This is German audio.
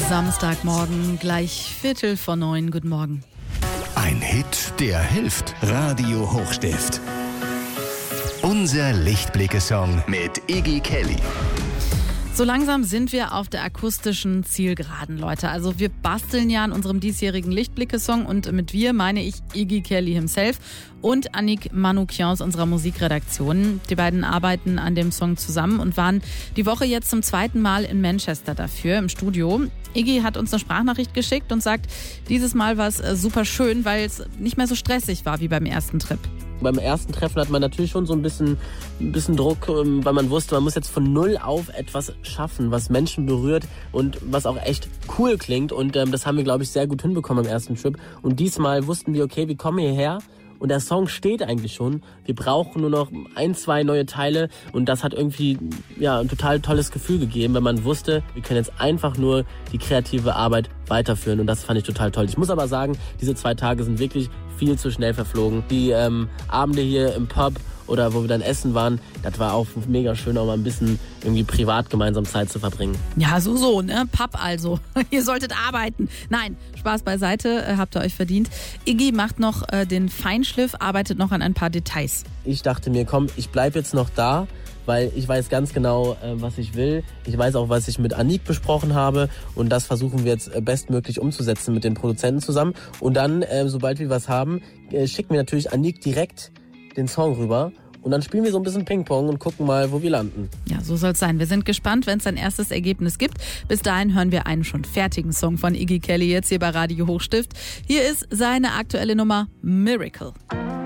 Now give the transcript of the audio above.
Samstagmorgen, gleich 8:45. Guten Morgen. Ein Hit, der hilft. Radio Hochstift. Unser Lichtblicke-Song mit Iggy Kelly. So langsam sind wir auf der akustischen Zielgeraden, Leute. Also wir basteln ja an unserem diesjährigen Lichtblicke-Song und mit wir meine ich Iggy Kelly himself und Annick Manoukian aus unserer Musikredaktion. Die beiden arbeiten an dem Song zusammen und waren die Woche jetzt zum zweiten Mal in Manchester dafür im Studio. Iggy hat uns eine Sprachnachricht geschickt und sagt, dieses Mal war es super schön, weil es nicht mehr so stressig war wie beim ersten Trip. Beim ersten Treffen hat man natürlich schon so ein bisschen Druck, weil man wusste, man muss jetzt von null auf etwas schaffen, was Menschen berührt und was auch echt cool klingt. Und das haben wir, glaube ich, sehr gut hinbekommen am ersten Trip. Und diesmal wussten wir, okay, wir kommen hierher und der Song steht eigentlich schon. Wir brauchen nur noch 1, 2 neue Teile und das hat irgendwie ein total tolles Gefühl gegeben, weil man wusste, wir können jetzt einfach nur die kreative Arbeit weiterführen und das fand ich total toll. Ich muss aber sagen, diese 2 Tage sind wirklich viel zu schnell verflogen. Die Abende hier im Pub oder wo wir dann essen waren, das war auch mega schön, auch mal ein bisschen irgendwie privat gemeinsam Zeit zu verbringen. Ja, so, ne? Pub also. Ihr solltet arbeiten. Nein, Spaß beiseite, habt ihr euch verdient. Iggy macht noch den Feinschliff, arbeitet noch an ein paar Details. Ich dachte mir, komm, ich bleib jetzt noch da, weil ich weiß ganz genau, was ich will. Ich weiß auch, was ich mit Annick besprochen habe und das versuchen wir jetzt bestmöglich umzusetzen mit den Produzenten zusammen. Und dann, sobald wir was haben, schicken wir natürlich Annick direkt den Song rüber und dann spielen wir so ein bisschen Ping-Pong und gucken mal, wo wir landen. Ja, so soll es sein. Wir sind gespannt, wenn es ein erstes Ergebnis gibt. Bis dahin hören wir einen schon fertigen Song von Iggy Kelly jetzt hier bei Radio Hochstift. Hier ist seine aktuelle Nummer Miracle.